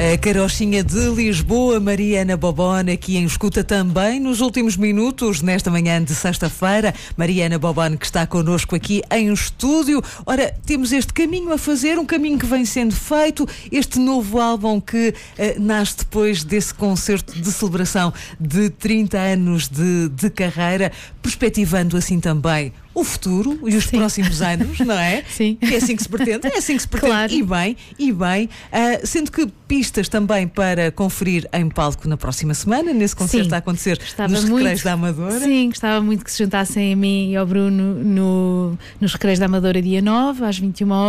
A carochinha de Lisboa, Mariana Bobone, aqui em escuta também nos últimos minutos, nesta manhã de sexta-feira. Mariana Bobone, que está connosco aqui em estúdio. Ora, temos este caminho a fazer, um caminho que vem sendo feito, este novo álbum que nasce depois desse concerto de celebração de 30 anos de carreira, perspectivando assim também o futuro e os próximos anos, não é? Sim. É assim que se pretende, Claro. e bem. Sendo que pistas também para conferir em palco na próxima semana, nesse concerto Sim. a acontecer Gostava nos muito. Recreios da Amadora. Sim, gostava muito que se juntassem a mim e ao Bruno nos Recreios da Amadora dia 9, às 21h.